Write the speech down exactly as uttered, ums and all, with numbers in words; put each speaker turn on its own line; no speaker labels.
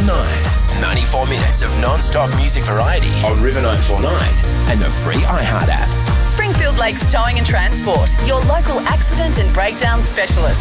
nine. ninety-four minutes of non-stop music variety on River nine forty-nine and the free iHeart app.
Springfield Lakes Towing and Transport, your local accident and breakdown specialist.